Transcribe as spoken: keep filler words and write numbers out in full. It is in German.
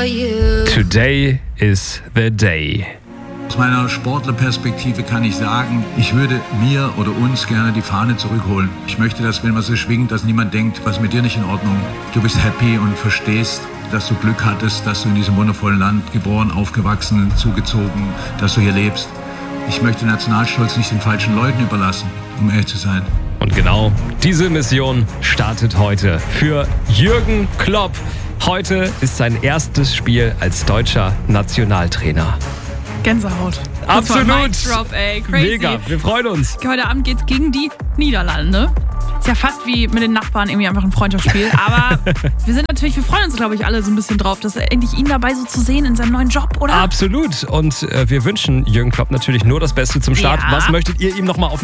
you. Today is the day. Aus meiner Sportlerperspektive kann ich sagen, ich würde mir oder uns gerne die Fahne zurückholen. Ich möchte, dass, wenn man sie schwingt, dass niemand denkt, was ist mit dir nicht in Ordnung. Du bist happy und verstehst, dass du Glück hattest, dass du in diesem wundervollen Land geboren, aufgewachsen, zugezogen, dass du hier lebst. Ich möchte den Nationalstolz nicht den falschen Leuten überlassen, um ehrlich zu sein. Und genau diese Mission startet heute für Jürgen Klopp. Heute ist sein erstes Spiel als deutscher Nationaltrainer. Gänsehaut. Absolut. Mic Drop, ey. Crazy. Mega, wir freuen uns. Heute Abend geht's gegen die Niederlande. Ist ja fast wie mit den Nachbarn irgendwie einfach ein Freundschaftsspiel. Aber wir sind natürlich, wir freuen uns, glaube ich, alle so ein bisschen drauf, dass endlich ihn dabei so zu sehen in seinem neuen Job, oder? Absolut. Und äh, wir wünschen Jürgen Klopp natürlich nur das Beste zum Start. Ja. Was möchtet ihr ihm nochmal auf